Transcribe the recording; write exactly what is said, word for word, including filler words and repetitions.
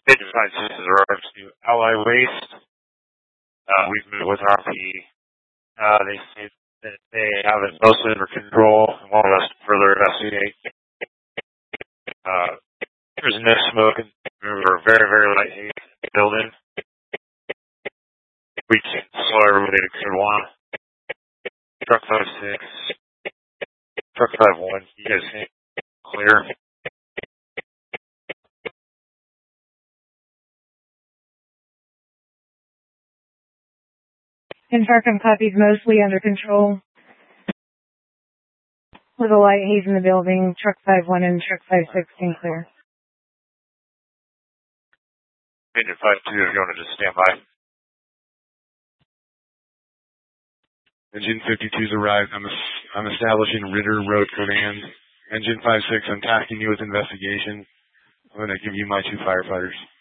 Agent five six is arrived to Ally Waste. Uh, we've met with R P. Uh, they say that they have it mostly under control and want us to further investigate. Uh, there's no smoke and we're very, very light haze in the building. We can slow everybody to clear one. Truck five six. Truck five one. You guys can clear. Infarcom copies mostly under control. With a light haze in the building, truck five one and truck five six can clear. Agent five two is going to just stand by. Engine fifty-two's arrived. I'm, I'm establishing Ritter Road Command. Engine five six, I'm tasking you with investigation. I'm going to give you my two firefighters.